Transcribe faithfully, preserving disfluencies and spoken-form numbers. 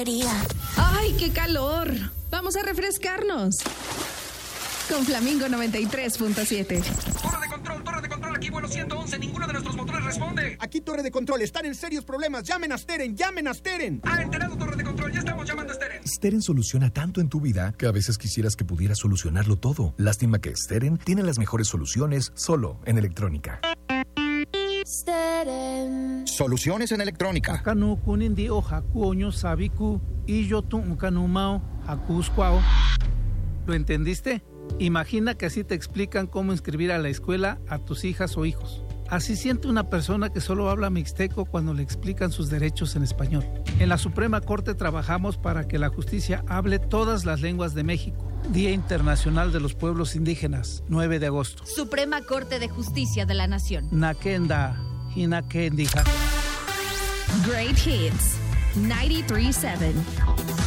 quería. ¡Ay, qué calor! Vamos a refrescarnos. Con Flamingo noventa y tres punto siete. Torre de control, torre de control, aquí vuelo ciento once, ninguno de nuestros motores responde. Aquí torre de control, están en serios problemas, llamen a Steren, llamen a Steren. Ah, enterado, torre de control, ya estamos llamando a Steren. Steren soluciona tanto en tu vida que a veces quisieras que pudiera solucionarlo todo. Lástima que Steren tiene las mejores soluciones solo en electrónica. Steren. Soluciones en electrónica. Kanu kunindi o hakuoño sabiku y yo tu kanumao hakuskwao. ¿Lo entendiste? Imagina que así te explican cómo inscribir a la escuela a tus hijas o hijos. Así siente una persona que solo habla mixteco cuando le explican sus derechos en español. En la Suprema Corte trabajamos para que la justicia hable todas las lenguas de México. Día Internacional de los Pueblos Indígenas, nueve de agosto. Suprema Corte de Justicia de la Nación. Nakenda, Hinakendija. Great Hits, noventa y tres punto siete.